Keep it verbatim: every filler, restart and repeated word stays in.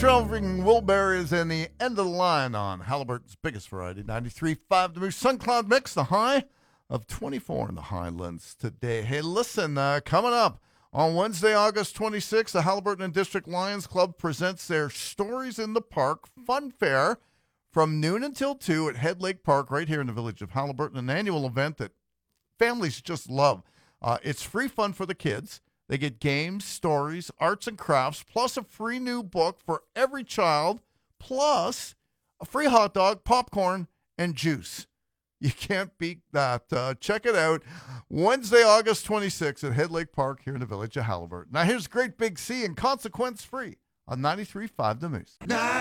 Traveling Wilburys and the end of the line on Halliburton's biggest variety, ninety-three point five The Moose Sun Cloud Mix, the high of twenty-four in the Highlands today. Hey, listen, uh, coming up on Wednesday, August twenty-sixth, the Halliburton and District Lions Club presents their Stories in the Park Fun Fair from noon until two at Head Lake Park right here in the village of Halliburton, an annual event that families just love. Uh, it's free fun for the kids. They get games, stories, arts and crafts, plus a free new book for every child, plus a free hot dog, popcorn, and juice. You can't beat that. Uh, check it out. Wednesday, August twenty-sixth at Head Lake Park here in the village of Halliburton. Now here's Great Big C and Consequence Free on ninety-three point five The Moose.